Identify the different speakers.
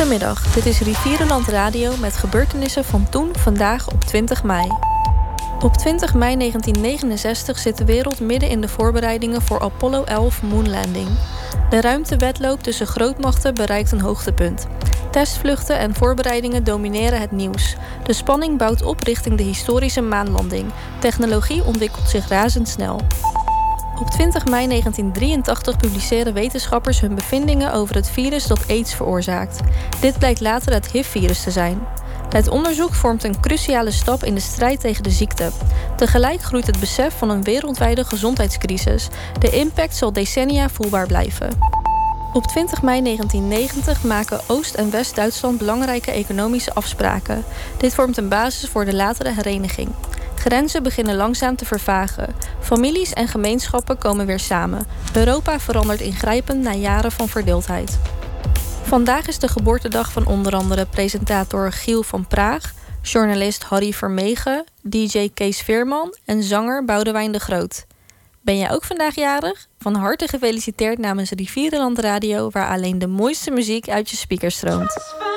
Speaker 1: Goedemiddag, dit is Rivierenland Radio met gebeurtenissen van toen, vandaag op 20 mei. Op 20 mei 1969 zit de wereld midden in de voorbereidingen voor Apollo 11 Moonlanding. De ruimtewedloop tussen grootmachten bereikt een hoogtepunt. Testvluchten en voorbereidingen domineren het nieuws. De spanning bouwt op richting de historische maanlanding. Technologie ontwikkelt zich razendsnel. Op 20 mei 1983 publiceren wetenschappers hun bevindingen over het virus dat AIDS veroorzaakt. Dit blijkt later het HIV-virus te zijn. Het onderzoek vormt een cruciale stap in de strijd tegen de ziekte. Tegelijk groeit het besef van een wereldwijde gezondheidscrisis. De impact zal decennia voelbaar blijven. Op 20 mei 1990 maken Oost- en West-Duitsland belangrijke economische afspraken. Dit vormt een basis voor de latere hereniging. Grenzen beginnen langzaam te vervagen. Families en gemeenschappen komen weer samen. Europa verandert ingrijpend na jaren van verdeeldheid. Vandaag is de geboortedag van onder andere presentator Giel van Praag, journalist Harry Vermegen, DJ Kees Veerman en zanger Boudewijn de Groot. Ben jij ook vandaag jarig? Van harte gefeliciteerd namens Rivierenland Radio, waar alleen de mooiste muziek uit je speakers stroomt.